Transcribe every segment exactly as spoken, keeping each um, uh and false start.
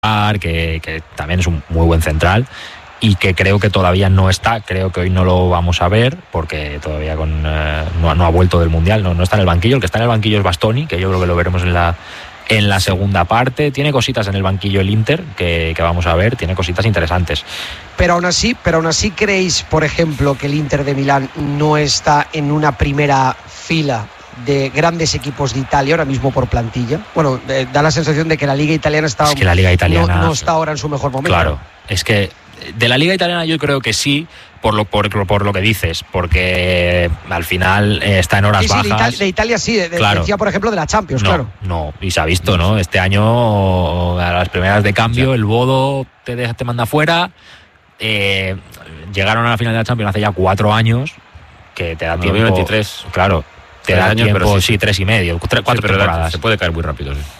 que, que también es un muy buen central y que creo que todavía no está, creo que hoy no lo vamos a ver porque todavía con, eh, no, no ha vuelto del Mundial, no, no está en el banquillo. El que está en el banquillo es Bastoni, que yo creo que lo veremos en la en la segunda parte. Tiene cositas en el banquillo el Inter que, que vamos a ver, tiene cositas interesantes. Pero aún así, pero aún así creéis, por ejemplo, que el Inter de Milán no está en una primera fila de grandes equipos de Italia ahora mismo por plantilla. Bueno, eh, da la sensación de que la liga italiana está, es que la liga italiana no, no está ahora en su mejor momento. Claro, es que de la liga italiana yo creo que sí, por lo por, por lo que dices, porque al final eh, está en horas sí, sí, bajas. De Italia, de Italia sí, de, claro. Decía por ejemplo de la Champions, no, claro. No, y se ha visto, ¿no? Este año a las primeras de cambio sí. El Bodo te deja, te manda fuera. Eh, llegaron a la final de la Champions hace ya cuatro años, que te da tiempo. dos mil veintitrés Claro, te da años, tiempo, pero sí, sí, tres y medio, tres, cuatro sí, temporadas. Se puede caer muy rápido, sí.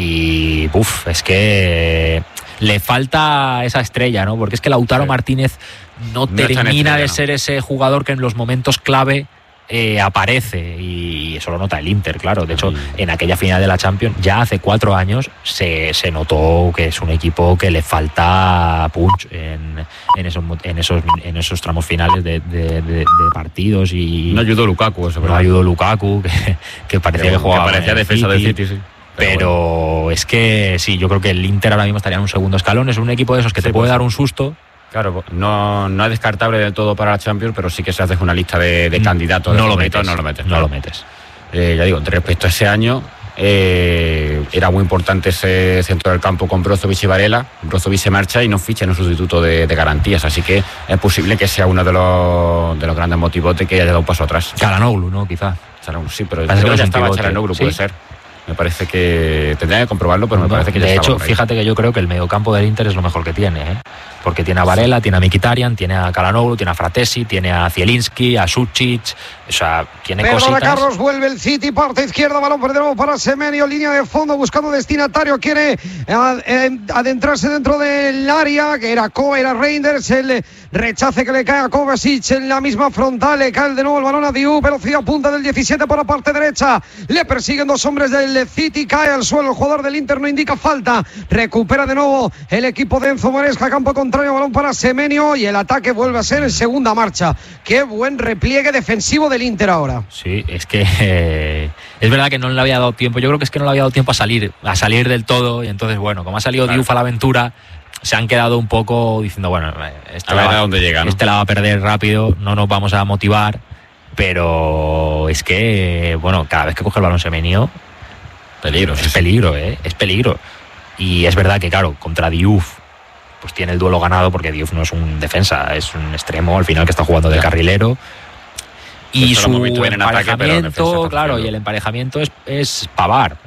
Y uff, es que le falta esa estrella, ¿no? Porque es que Lautaro sí. Martínez no, no termina estrella, de ser no. ese jugador que en los momentos clave eh, aparece, y eso lo nota el Inter, claro. De hecho, en aquella final de la Champions, ya hace cuatro años, se, se notó que es un equipo que le falta punch en, en, esos, en, esos, en esos tramos finales de, de, de, de partidos. Y no ayudó Lukaku, eso, no ayudó Lukaku, que, que parecía pero, que jugaba. Que parecía defensa del City, sí. Pero, pero bueno. Es que sí, yo creo que el Inter ahora mismo estaría en un segundo escalón. Es un equipo de esos que sí, te puede pues, dar un susto. Claro, no, no es descartable del todo para la Champions, pero sí que se hace una lista de, de candidatos. No, de lo metes, no lo metes. No lo metes. Eh, ya digo, respecto a ese año, eh, era muy importante ese centro del campo con Brozovic y Varela. Brozovic se marcha y no ficha en un sustituto de, de garantías, así que es posible que sea uno de los, de los grandes motivos de que haya dado un paso atrás. Calhanoglu, ¿no? Quizá. Sí, pero creo que, que ya estaba Calhanoglu, ¿sí? Puede ser. Me parece que tendría que comprobarlo, pero me parece que ya de estaba. De hecho, fíjate que yo creo que el mediocampo del Inter es lo mejor que tiene, ¿eh? Porque tiene a Varela, tiene a Mkhitaryan, tiene a Calhanoglu, tiene a Fratesi, tiene a Zielinski, a Sucic, o sea, tiene Pedro cositas. Carlos vuelve el City, parte izquierda, balón por de nuevo para Semenyo, línea de fondo, buscando destinatario, quiere adentrarse dentro del área, que era Kovacic, era Reinders, el rechace que le cae a Kovacic en la misma frontal, le cae de nuevo el balón a Diu, velocidad punta del diecisiete por la parte derecha, le persiguen dos hombres del City, cae al suelo, el jugador del Inter no indica falta, recupera de nuevo el equipo de Enzo Maresca, campo contrario, balón para Semenyo y el ataque vuelve a ser en segunda marcha. Qué buen repliegue defensivo del Inter ahora. Sí, es que eh, es verdad que no le había dado tiempo, yo creo que es que no le había dado tiempo a salir, a salir del todo, y entonces bueno, como ha salido claro. Diouf a la aventura, se han quedado un poco diciendo, bueno, este, a ver la, a dónde llega, ¿no? este la va a perder rápido, no nos vamos a motivar, pero es que, bueno, cada vez que coge el balón Semenyo, peligro, es sí, peligro, ¿eh? Es peligro. Y es verdad que, claro, contra Diouf, pues tiene el duelo ganado porque Diouf no es un defensa, es un extremo al final que está jugando de ya. carrilero. Y pues su emparejamiento, ataque, claro, y el emparejamiento es, es Pavard,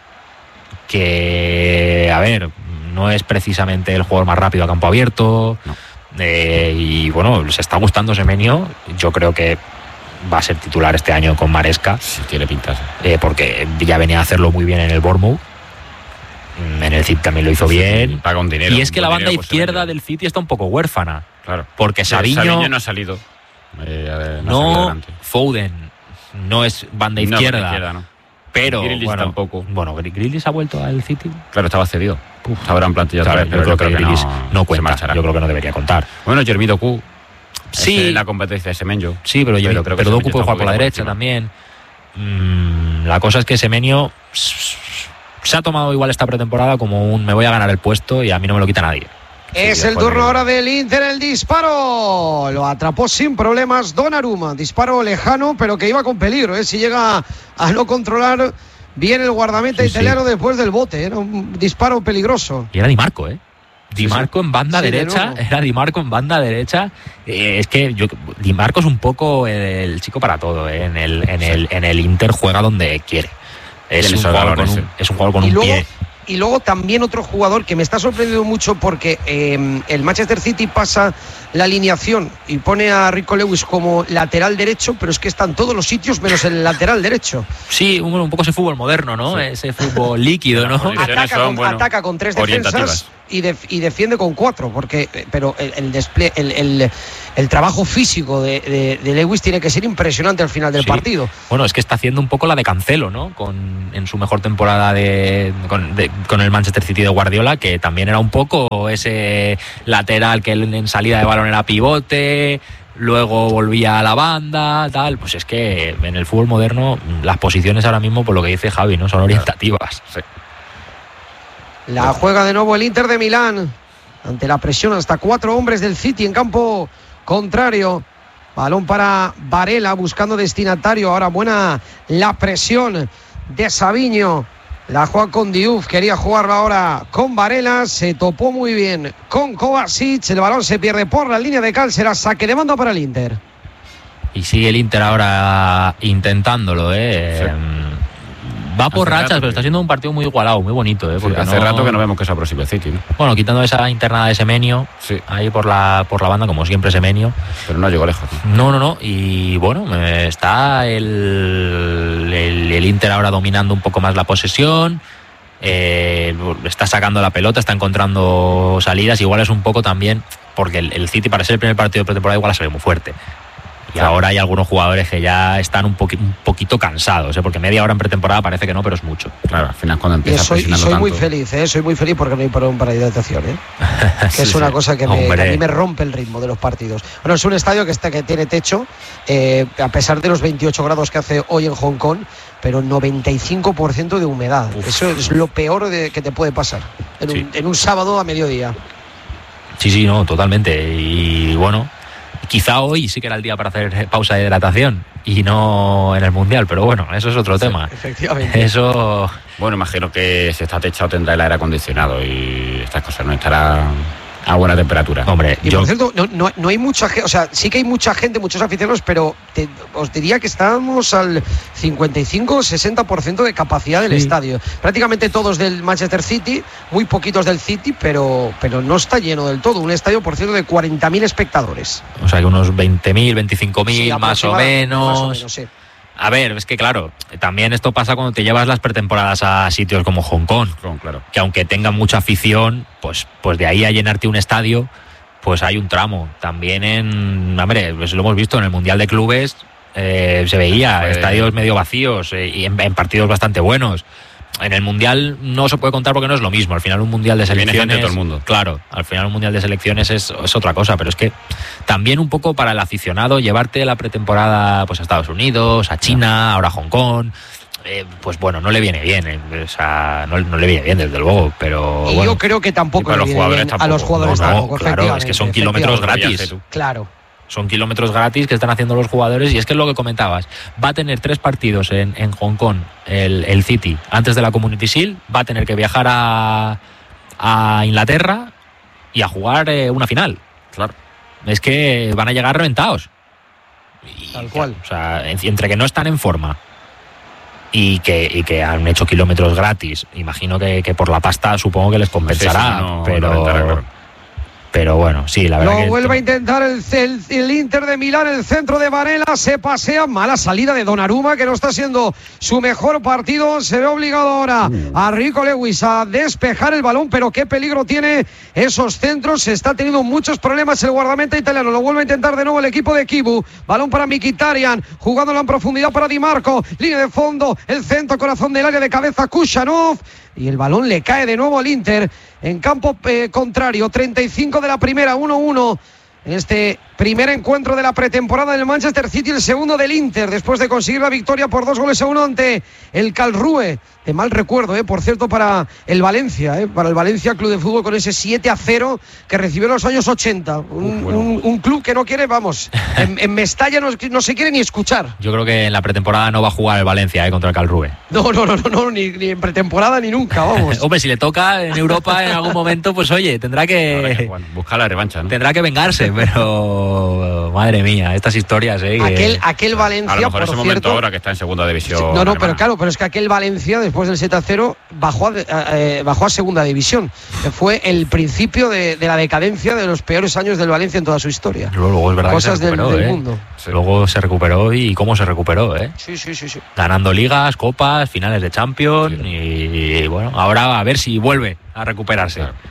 que, a ver, no es precisamente el jugador más rápido a campo abierto. No. Eh, y bueno, les está gustando Semenyo. Yo creo que va a ser titular este año con Maresca. Sí, tiene pintas. Eh, porque ya venía a hacerlo muy bien en el Bournemouth. En el City también lo hizo sí, bien. Paga un dinero. Y es que la banda dinero, izquierda del City está un poco huérfana. Claro. Porque Savinho, Savinho no ha salido. Eh, no, no Foden no es banda izquierda. No, izquierda no. Pero Grealish bueno, tampoco. Bueno, Grealish ha vuelto al City. Claro, estaba cedido. Uf, ahora en plantilla claro, otra vez, pero yo creo que Grealish no, no cuenta. Yo creo que no debería contar. Bueno, Jeremy Doku. Sí, es la competencia de Semenyo. Sí, pero, pero, creo pero Doku puede jugar por la derecha también. Mm, la cosa es que Semenyo se ha tomado igual esta pretemporada como un me voy a ganar el puesto y a mí no me lo quita nadie. Es sí, el turno ahora del Inter, el disparo. Lo atrapó sin problemas Donnarumma. Disparo lejano, pero que iba con peligro, ¿eh? Si llega a no controlar bien el guardameta sí, italiano sí. después del bote. Era un disparo peligroso. Y era Di Marco, ¿eh? Di Marco sí, sí. en banda sí, derecha. De era Di Marco en banda derecha. Eh, es que yo, Di Marco es un poco el chico para todo, ¿eh? En el, en, sí. el, en el Inter juega donde quiere. Es un, jugador con un, es un jugador con y un luego, pie. Y luego también otro jugador que me está sorprendiendo mucho porque eh, el Manchester City pasa la alineación y pone a Rico Lewis como lateral derecho, pero es que está en todos los sitios menos el lateral derecho. Sí, un, un poco ese fútbol moderno, ¿no? Sí. Ese fútbol líquido, ¿no? Ataca con, bueno, ataca con tres defensas y, def, y defiende con cuatro, porque pero el, el, despliegue, el, el, el trabajo físico de, de, de Lewis tiene que ser impresionante al final del sí. partido. Bueno, es que está haciendo un poco la de Cancelo, ¿no? Con, en su mejor temporada de con, de, con el Manchester City de Guardiola, que también era un poco ese lateral que en salida de balón era pivote, luego volvía a la banda, tal. Pues es que en el fútbol moderno las posiciones ahora mismo, por lo que dice Javi, ¿no? Son orientativas. Sí. La juega de nuevo el Inter de Milán ante la presión, hasta cuatro hombres del City en campo contrario. Balón para Varela buscando destinatario. Ahora buena la presión de Savinho. La juega con Diouf, quería jugarla ahora con Varela, se topó muy bien con Kovacic, el balón se pierde por la línea de cal, será saque de banda para el Inter. Y sigue el Inter ahora intentándolo, ¿eh? Sí. Va por hace rachas, rato, pero está siendo un partido muy igualado, muy bonito, ¿eh? Porque sí, hace no... rato que no vemos que se aproxima el City, ¿no? Bueno, quitando esa internada de Semenyo, sí. ahí por la por la banda, como siempre Semenyo. Pero no llegó lejos. No, no, no. Y bueno, está el, el, el Inter ahora dominando un poco más la posesión. Eh, está sacando la pelota, está encontrando salidas. Igual es un poco también, porque el, el City, para ser el primer partido de pretemporada, igual ha salido muy fuerte. Y claro. ahora hay algunos jugadores que ya están un, poqui, un poquito cansados, ¿eh? Porque media hora en pretemporada parece que no, pero es mucho. Claro, al final cuando empieza soy, presionando soy tanto... muy feliz, ¿eh? Soy muy feliz porque no hay para, para hidratación, ¿eh? Que sí, es una sí. cosa que, me, que a mí me rompe el ritmo de los partidos. Bueno, es un estadio que, está, que tiene techo, eh, a pesar de los veintiocho grados que hace hoy en Hong Kong, pero noventa y cinco por ciento de humedad. Uf. Eso es lo peor de, que te puede pasar en, sí. un, en un sábado a mediodía. Sí, sí, no, totalmente. Y bueno... Quizá hoy sí que era el día para hacer pausa de hidratación y no en el Mundial, pero bueno, eso es otro sí, tema. Efectivamente. Eso... Bueno, imagino que si está techado tendrá el aire acondicionado y estas cosas, no estará a buena temperatura. Hombre, y yo... por cierto, no, no, no hay mucha gente, o sea, sí que hay mucha gente, muchos aficionados, pero te, os diría que estamos al cincuenta y cinco sesenta por ciento de capacidad del sí. estadio. Prácticamente todos del Manchester City, muy poquitos del City, pero, pero no está lleno del todo. Un estadio, por cierto, de cuarenta mil espectadores. O sea, que unos veinte mil, veinticinco mil, sí, más o menos. Más o menos, sí. A ver, es que claro, también esto pasa cuando te llevas las pretemporadas a sitios como Hong Kong, claro. que aunque tengan mucha afición, pues, pues de ahí a llenarte un estadio, pues hay un tramo. También en, hombre, pues lo hemos visto en el Mundial de Clubes, eh, se veía pues, estadios medio vacíos eh, y en, en partidos bastante buenos. En el Mundial no se puede contar porque no es lo mismo. Al final un Mundial de selecciones... todo el mundo. Claro, al final un Mundial de selecciones es, es otra cosa, pero es que también un poco para el aficionado llevarte la pretemporada pues a Estados Unidos, a China, ahora a Hong Kong... Eh, pues bueno, no le viene bien, eh, o sea, no, no le viene bien desde luego, pero y bueno. yo creo que tampoco le viene bien tampoco. a los jugadores no, no, tampoco, claro, es que son kilómetros gratis. Claro. Son kilómetros gratis que están haciendo los jugadores y es que es lo que comentabas. Va a tener tres partidos en, en Hong Kong el, el City antes de la Community Shield, va a tener que viajar a, a Inglaterra y a jugar eh, una final. Claro. Es que van a llegar reventados. Y, Tal cual. O sea, entre que no están en forma y que, y que han hecho kilómetros gratis, imagino que, que por la pasta supongo que les compensará, sí, sí, no, pero... No rentará, claro. Pero bueno, sí, la verdad. Lo que vuelve esto... a intentar el, el, el Inter de Milán, el centro de Varela, se pasea, mala salida de Donnarumma, que no está siendo su mejor partido, se ve obligado ahora mm. a Rico Lewis a despejar el balón, pero qué peligro tiene esos centros, se está teniendo muchos problemas el guardameta italiano, lo vuelve a intentar de nuevo el equipo de Kibu, balón para Mkhitaryan, jugándolo en profundidad para Di Marco, línea de fondo, el centro, corazón del área de cabeza, Kushanov, y el balón le cae de nuevo al Inter en campo eh, contrario, treinta y cinco de la primera, uno uno en este primer encuentro de la pretemporada del Manchester City, el segundo del Inter, después de conseguir la victoria por dos goles a uno ante el Karlsruhe, de mal recuerdo, eh, por cierto, para el Valencia, eh, para el Valencia Club de Fútbol, con ese siete a cero que recibió en los años ochenta, un, uh, bueno. un, un club que no quiere, vamos, en, en Mestalla no, no se quiere ni escuchar. Yo creo que en la pretemporada no va a jugar el Valencia eh, contra el Karlsruhe. No, no, no, no, no ni, ni en pretemporada ni nunca, vamos. Hombre, si le toca en Europa en algún momento, pues oye, tendrá que, que bueno, buscar la revancha, ¿no? Tendrá que vengarse, pero madre mía, estas historias, eh. Aquel, aquel Valencia, a lo mejor por ese cierto, momento ahora que está en segunda división. No, no, pero claro, pero es que aquel Valencia, después del siete a cero, bajó a, eh, bajó a segunda división. Que fue el principio de, de la decadencia de los peores años del Valencia en toda su historia. Luego, luego es verdad Cosas que se recuperó, del, del eh. mundo. Sí. Luego se recuperó y cómo se recuperó, ¿eh? Sí, sí, sí, sí. Ganando ligas, copas, finales de Champions sí. y, y bueno, ahora a ver si vuelve a recuperarse. Claro.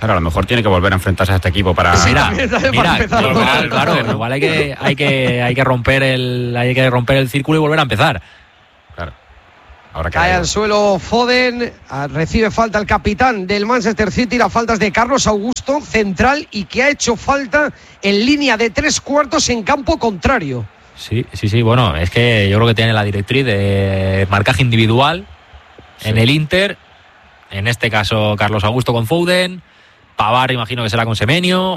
Claro, a lo mejor tiene que volver a enfrentarse a este equipo para... Sí, mira, para mira, empezar, igual, claro, igual hay que, hay que, hay que romper el, hay que romper el círculo y volver a empezar. Claro. Ahora que cae al suelo Foden, recibe falta el capitán del Manchester City, las faltas de Carlos Augusto, central, y que ha hecho falta en línea de tres cuartos en campo contrario. Sí, sí, sí, bueno, es que yo creo que tiene la directriz de marcaje individual sí. en el Inter, en este caso Carlos Augusto con Foden, Pavard imagino que será con Semenyo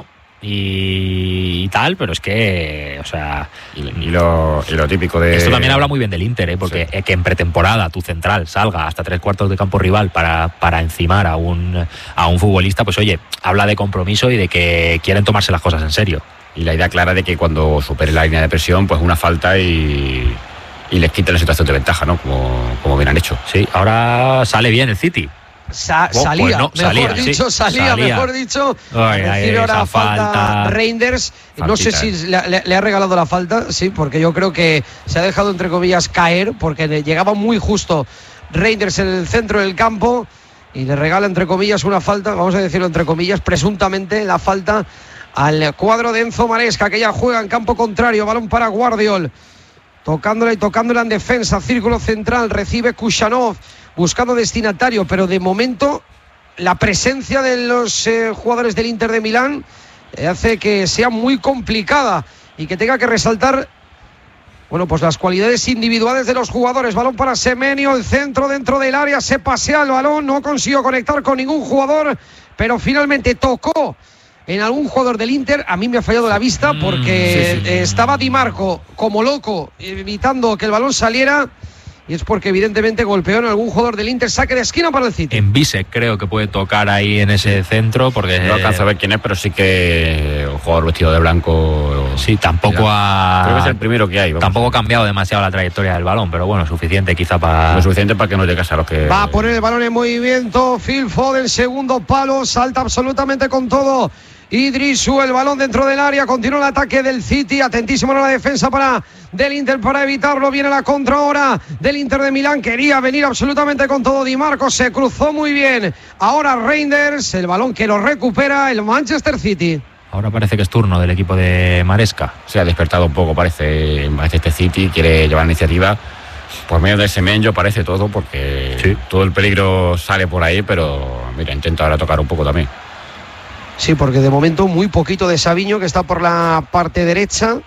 y, y tal, pero es que, o sea... Y, y, lo, y lo típico de... Esto también habla muy bien del Inter, ¿eh? Porque sí. que en pretemporada tu central salga hasta tres cuartos de campo rival para, para encimar a un, a un futbolista, pues oye, habla de compromiso y de que quieren tomarse las cosas en serio. Y la idea clara de que cuando supere la línea de presión, pues una falta y, y les quite la situación de ventaja, ¿no? Como, como bien han hecho. Sí, ahora sale bien el City. Sa- oh, salía, pues no, mejor salía, dicho, sí, salía, salía, mejor dicho. Ay, recibe ahora falta, falta Reinders. Faltita. No sé si le, le, le ha regalado la falta, sí, porque yo creo que se ha dejado, entre comillas, caer, porque llegaba muy justo Reinders en el centro del campo y le regala, entre comillas, una falta, vamos a decirlo entre comillas, presuntamente la falta al cuadro de Enzo Maresca, que ya juega en campo contrario. Balón para Guardiol, tocándola y tocándola en defensa, círculo central, recibe Kushanov, buscando destinatario, pero de momento la presencia de los eh, jugadores del Inter de Milán eh, hace que sea muy complicada y que tenga que resaltar, bueno, pues las cualidades individuales de los jugadores. Balón para Semenyo, el centro dentro del área, se pasea el balón, no consiguió conectar con ningún jugador, pero finalmente tocó en algún jugador del Inter. A mí me ha fallado la vista porque mm, sí, sí. Eh, estaba Di Marco como loco evitando que el balón saliera, y es porque evidentemente golpeó en algún jugador del Inter. Saque de esquina para el City. En Bisek creo que puede tocar ahí en ese centro, porque no alcanzo a ver quién es, pero sí que un jugador vestido de blanco. Sí, tampoco ha... Creo que es el primero que hay. Tampoco ha cambiado demasiado la trayectoria del balón, pero bueno, suficiente quizá para... Lo suficiente para que no llegue a los que... Va a poner el balón en movimiento Phil Foden, segundo palo, salta absolutamente con todo Idrisu, el balón dentro del área, continúa el ataque del City, atentísimo a la defensa para del Inter para evitarlo, viene la contra ahora del Inter de Milán, quería venir absolutamente con todo Di Marco, se cruzó muy bien, ahora Reinders, el balón que lo recupera el Manchester City. Ahora parece que es turno del equipo de Maresca. Se ha despertado un poco, parece, este City, quiere llevar la iniciativa por medio de Semenyo, parece todo, porque sí. todo el peligro sale por ahí, pero mira, intenta ahora tocar un poco también. Sí, porque de momento muy poquito de Savinho, que está por la parte derecha,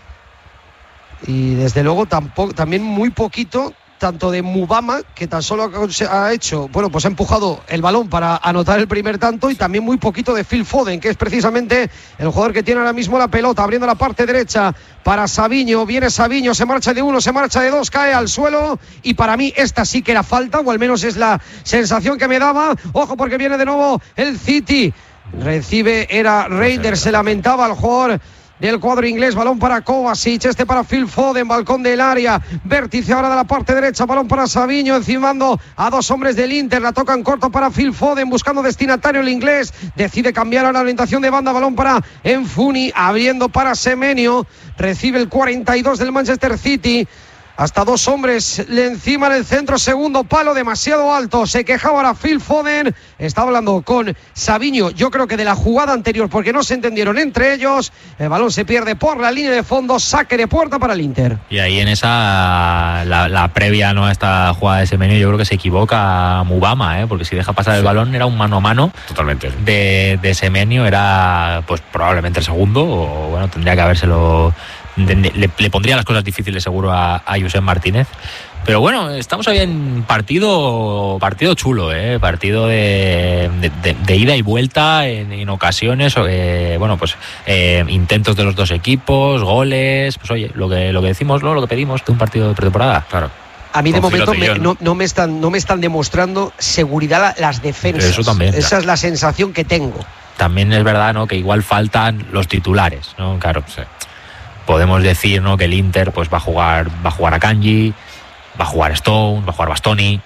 y desde luego tampoco, también muy poquito tanto de Mubama, que tan solo ha hecho, bueno, pues ha empujado el balón para anotar el primer tanto, y también muy poquito de Phil Foden, que es precisamente el jugador que tiene ahora mismo la pelota, abriendo la parte derecha para Savinho. Viene Savinho, se marcha de uno, se marcha de dos, cae al suelo, y para mí esta sí que era falta, o al menos es la sensación que me daba. Ojo, porque viene de nuevo el City. Recibe, era Reinders, se lamentaba el jugador del cuadro inglés. Balón para Kovacic, este para Phil Foden, balcón del área, vértice ahora de la parte derecha, balón para Savinho, encimando a dos hombres del Inter, la tocan corto para Phil Foden, buscando destinatario el inglés, decide cambiar a la orientación de banda, balón para Enfuni, abriendo para Semenyo, recibe el cuarenta y dos del Manchester City. Hasta dos hombres le encima en el centro, segundo palo, demasiado alto. Se quejaba ahora Phil Foden. Está hablando con Savinho, yo creo que de la jugada anterior, porque no se entendieron entre ellos. El balón se pierde por la línea de fondo, saque de puerta para el Inter. Y ahí en esa, la, la previa, ¿no?, a esta jugada de Semenyo, yo creo que se equivoca Mubama, ¿eh? Porque si deja pasar el balón, era un mano a mano. Totalmente. De, de Semenyo, era pues probablemente el segundo, o bueno, tendría que habérselo... Le, le, le pondría las cosas difíciles seguro a, a Josep Martínez, pero bueno, estamos ahí en partido partido chulo, ¿eh? partido de, de, de, de ida y vuelta en, en ocasiones, eh, bueno, pues eh, intentos de los dos equipos, goles, pues oye, lo que lo que decimos, ¿no?, lo que pedimos de un partido de pretemporada. Claro. A mí de momento me, no, no, me están, no me están demostrando seguridad las defensas. Eso también. Esa ya. es la sensación que tengo. También es verdad, ¿no?, que igual faltan los titulares, ¿no? Claro, sí. Podemos decir, ¿no?, que el Inter pues va a jugar va a jugar a Kanji, va a jugar Stone, va a jugar Bastoni,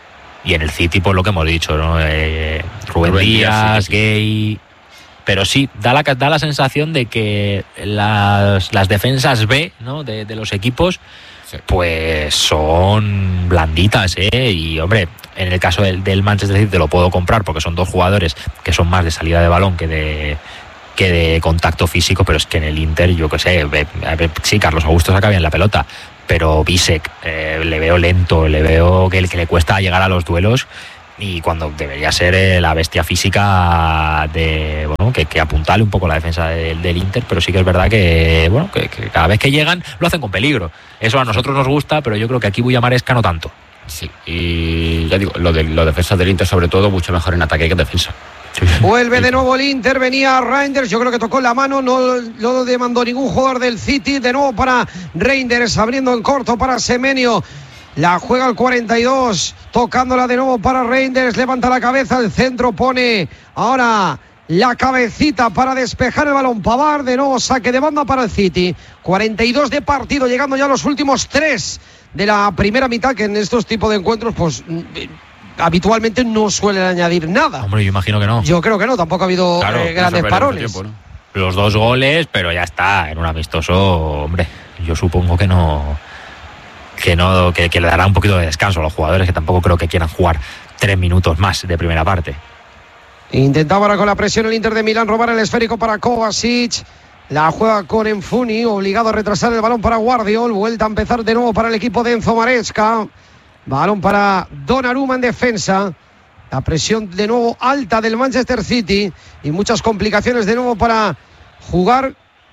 y en el City pues lo que hemos dicho, ¿no?, eh, Rubén, Rubén Díaz, Díaz sí, Gay, pero sí da la da la sensación de que las, las defensas B, ¿no?, de, de los equipos sí. Pues son blanditas, ¿eh? Y hombre, en el caso del, del Manchester City te lo puedo comprar porque son dos jugadores que son más de salida de balón que de que de contacto físico, pero es que en el Inter, yo qué sé, sí, Carlos Augusto saca bien la pelota, pero Bisek eh, le veo lento, le veo que, que le cuesta llegar a los duelos, y cuando debería ser eh, la bestia física de bueno que, que apuntale un poco la defensa del, del Inter, pero sí que es verdad que bueno que, que cada vez que llegan lo hacen con peligro. Eso a nosotros nos gusta, pero yo creo que aquí Bullamaresca no tanto. Sí, y ya digo, lo de los defensas del Inter sobre todo mucho mejor en ataque que en defensa. Vuelve de nuevo el Inter, venía Reinders, yo creo que tocó la mano, no lo demandó ningún jugador del City, de nuevo para Reinders, abriendo en corto para Semenyo, la juega al cuarenta y dos, tocándola de nuevo para Reinders, levanta la cabeza, el centro pone ahora la cabecita para despejar el balón, Pavard, de nuevo saque de banda para el City, cuarenta y dos de partido, llegando ya a los últimos tres de la primera mitad, que en estos tipos de encuentros pues habitualmente no suelen añadir nada. Hombre, yo imagino que no. Yo creo que no, tampoco ha habido claro, eh, grandes parones. Tiempo, ¿no? Los dos goles, pero ya está, en un amistoso, hombre, yo supongo que no que no que, que le dará un poquito de descanso a los jugadores, que tampoco creo que quieran jugar tres minutos más de primera parte. Intentaba ahora con la presión el Inter de Milán robar el esférico para Kovacic. La juega con Enfuni, obligado a retrasar el balón para Guardiol. Vuelta a empezar de nuevo para el equipo de Enzo Maresca. Balón para Donnarumma en defensa. La presión de nuevo alta del Manchester City y muchas complicaciones de nuevo para jugar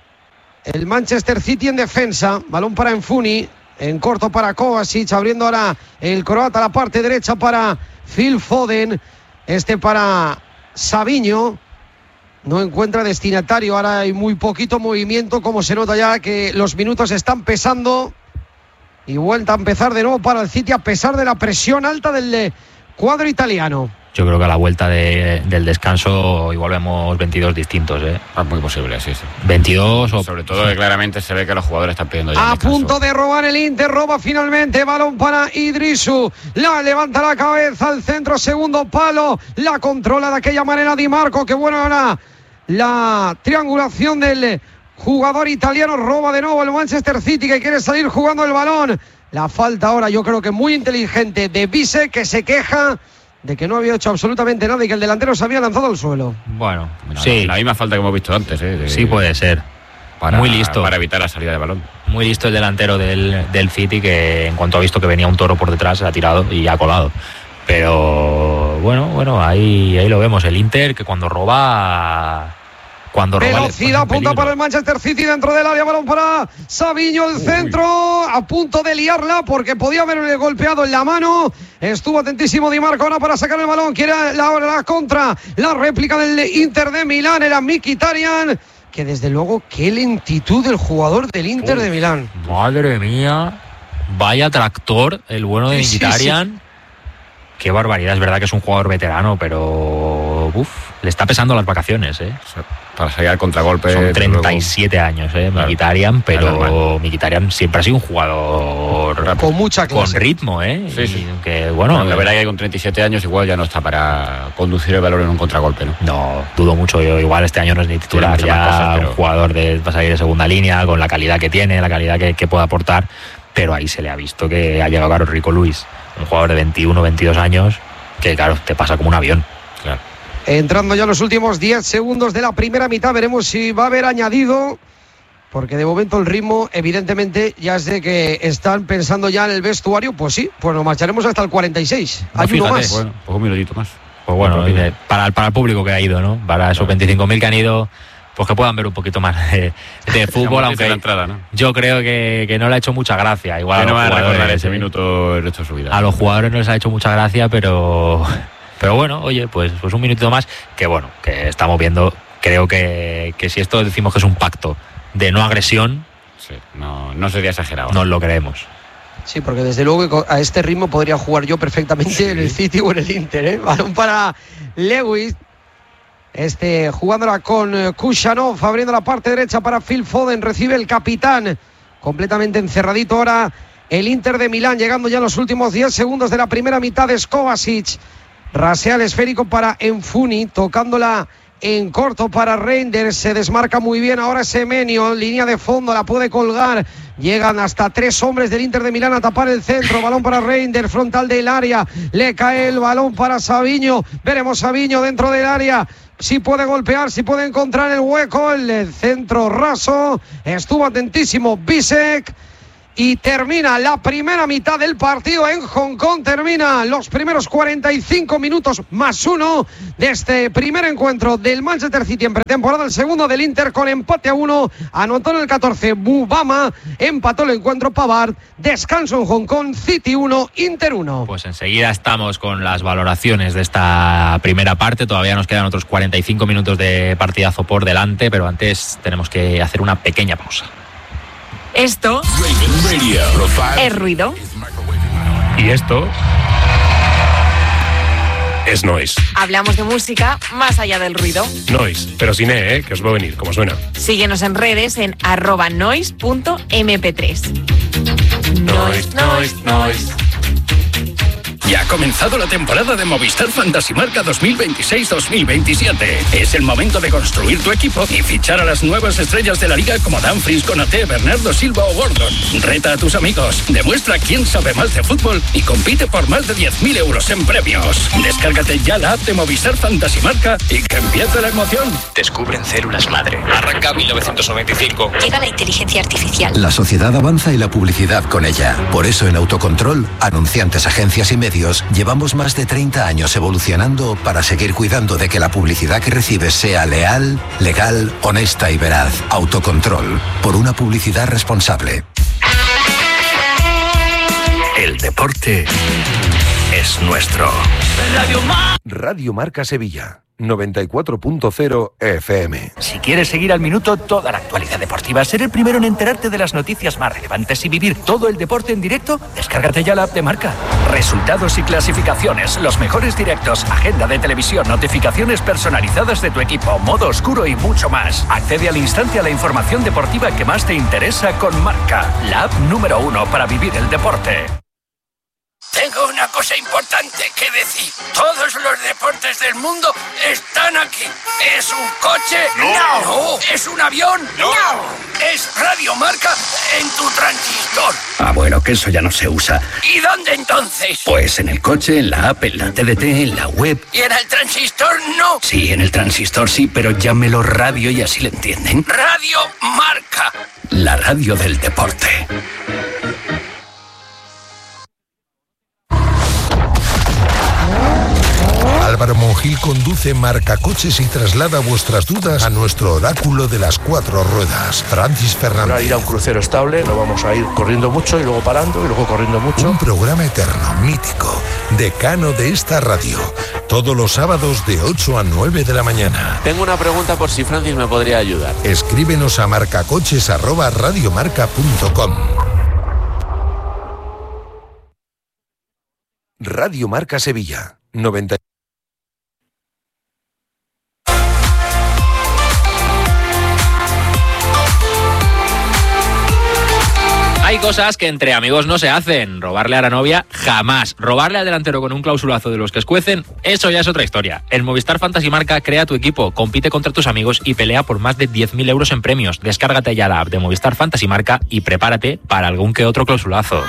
el Manchester City en defensa. Balón para Enfuni, en corto para Kovacic, abriendo ahora el croata a la parte derecha para Phil Foden. Este para Savinho. No encuentra destinatario, ahora hay muy poquito movimiento, como se nota ya que los minutos están pesando. Y vuelta a empezar de nuevo para el City a pesar de la presión alta del cuadro italiano. Yo creo que a la vuelta de, del descanso igual vemos veintidós distintos, ¿eh? Es muy posible, sí, sí. veintidós o... Sobre todo que claramente se ve que los jugadores están pidiendo ya a el descanso. Punto de robar el Inter, roba finalmente, balón para Idrisu, la levanta la cabeza al centro, segundo palo, la controla de aquella manera Di Marco, que bueno, ahora la triangulación del jugador italiano, roba de nuevo el Manchester City, que quiere salir jugando el balón. La falta ahora, yo creo que muy inteligente de Bisek, que se queja de que no había hecho absolutamente nada y que el delantero se había lanzado al suelo. Bueno, la, sí. La misma falta que hemos visto antes, ¿eh? De, sí, puede ser. Para, muy listo. Para evitar la salida de balón. Muy listo el delantero del, del City, que en cuanto ha visto que venía un toro por detrás, se ha tirado y ha colado. Pero bueno, bueno, ahí, ahí lo vemos. El Inter, que cuando roba... Cuando velocidad, apunta para el Manchester City dentro del área, balón para Savinho, el centro, a punto de liarla porque podía haberle golpeado en la mano. Estuvo atentísimo Di Marco ahora para sacar el balón, quiere la, la contra, la réplica del Inter de Milán, era Mkhitaryan, que desde luego qué lentitud del jugador del Inter Uy, de Milán. Madre mía, vaya tractor el bueno de Mkhitaryan. Sí, sí. Qué barbaridad, es verdad que es un jugador veterano, pero uf, le está pesando las vacaciones, ¿eh? Para salir al contragolpe. Son treinta y siete luego... años, ¿eh? Claro. Mkhitaryan, pero Mkhitaryan siempre ha sido un jugador con mucha clase, con ritmo, ¿eh? Sí, sí. Y que, bueno, bueno, la verdad es que con treinta y siete años igual ya no está para conducir el balón en un contragolpe, ¿no? No, dudo mucho. Yo, igual este año no es ni titular, ya cosas, pero... un jugador de, va a salir de segunda línea, con la calidad que tiene, la calidad que, que puede aportar, pero ahí se le ha visto que ha llegado Carlos Rico Luis, un jugador de veintiuno, veintidós años, que claro, te pasa como un avión. Claro. Entrando ya los últimos diez segundos de la primera mitad, veremos si va a haber añadido, porque de momento el ritmo evidentemente ya es de que están pensando ya en el vestuario. Pues sí, pues nos marcharemos hasta el cuarenta y seis. No, hay fíjate, uno más. Bueno, pues un minutito más. Pues bueno, bueno para, para el público que ha ido, ¿no? Para esos veinticinco mil que han ido, pues que puedan ver un poquito más de, de fútbol, aunque la entrada, ¿no? Yo creo que, que no le ha hecho mucha gracia. Igual que a no los van a recordar ese ¿eh? minuto el resto de su vida. A los jugadores no les ha hecho mucha gracia, pero... Pero bueno, oye, pues, pues un minutito más, que bueno, que estamos viendo, creo que, que si esto decimos que es un pacto de no agresión, sí, no, no sería exagerado. Nos lo creemos. Sí, porque desde luego a este ritmo podría jugar yo perfectamente sí. en el City o en el Inter, ¿eh? Balón para Lewis, este jugándola con Kushanov, abriendo la parte derecha para Phil Foden, recibe el capitán, completamente encerradito ahora el Inter de Milán, llegando ya a los últimos diez segundos de la primera mitad de Kovacic. Rasea el esférico para Enfuni, tocándola en corto para Reinders, se desmarca muy bien ahora Semenyo, línea de fondo, la puede colgar. Llegan hasta tres hombres del Inter de Milán a tapar el centro. Balón para Reinders, frontal del área. Le cae el balón para Savinho. Veremos Savinho dentro del área. Si puede golpear, si puede encontrar el hueco. El centro raso. Estuvo atentísimo Bisek. Y termina la primera mitad del partido en Hong Kong. Termina los primeros cuarenta y cinco minutos más uno de este primer encuentro del Manchester City en pretemporada. El segundo del Inter con empate a uno. Anotó en el catorce Bubama. Empató el encuentro Pavard. Descanso en Hong Kong. City uno, Inter uno. Pues enseguida estamos con las valoraciones de esta primera parte. Todavía nos quedan otros cuarenta y cinco minutos de partidazo por delante, pero antes tenemos que hacer una pequeña pausa. Esto es ruido. Y esto es noise. Hablamos de música más allá del ruido. Noise, pero sin E, ¿eh? Que os va a venir, como suena. Síguenos en redes en arroba noise punto eme pe tres. Noise, noise, noise. Ya ha comenzado la temporada de Movistar Fantasy Marca dos mil veintiséis dos mil veintisiete. Es el momento de construir tu equipo y fichar a las nuevas estrellas de la liga como Dumfries, Konaté, Bernardo Silva o Gordon. Reta a tus amigos, demuestra quién sabe más de fútbol y compite por más de diez mil euros en premios. Descárgate ya la app de Movistar Fantasy Marca y que empiece la emoción. Descubren células madre. Arranca mil novecientos noventa y cinco. Llega la inteligencia artificial. La sociedad avanza y la publicidad con ella. Por eso en Autocontrol, anunciantes, agencias y medios, llevamos más de treinta años evolucionando para seguir cuidando de que la publicidad que recibes sea leal, legal, honesta y veraz. Autocontrol, por una publicidad responsable. El deporte es nuestro. Radio, Mar- Radio Marca Sevilla. noventa y cuatro punto cero F M. Si quieres seguir al minuto toda la actualidad deportiva, ser el primero en enterarte de las noticias más relevantes y vivir todo el deporte en directo, descárgate ya la app de Marca. Resultados y clasificaciones, los mejores directos, agenda de televisión, notificaciones personalizadas de tu equipo, modo oscuro y mucho más. Accede al instante a la información deportiva que más te interesa con Marca, la app número uno para vivir el deporte. Tengo una cosa importante que decir. Todos los deportes del mundo están aquí. ¿Es un coche? No. No. ¿Es un avión? No. ¿Es Radio Marca en tu transistor? Ah, bueno, que eso ya no se usa. ¿Y dónde entonces? Pues en el coche, en la app, en la T D T, en la web. ¿Y en el transistor no? Sí, en el transistor sí, pero llámelo radio y así le entienden. Radio Marca. La radio del deporte. Álvaro Monjil conduce Marca Coches y traslada vuestras dudas a nuestro oráculo de las cuatro ruedas, Francis Fernández. Para ir a un crucero estable, no vamos a ir corriendo mucho y luego parando y luego corriendo mucho. Un programa eterno, mítico, decano de esta radio, todos los sábados de ocho a nueve de la mañana. Tengo una pregunta por si Francis me podría ayudar. Escríbenos a marcacoches arroba radiomarca punto com. Radio Marca Sevilla, noventa. Hay cosas que entre amigos no se hacen. Robarle a la novia, jamás. Robarle al delantero con un clausulazo de los que escuecen, eso ya es otra historia. En Movistar Fantasy Marca, crea tu equipo, compite contra tus amigos y pelea por más de diez mil euros en premios. Descárgate ya la app de Movistar Fantasy Marca y prepárate para algún que otro clausulazo.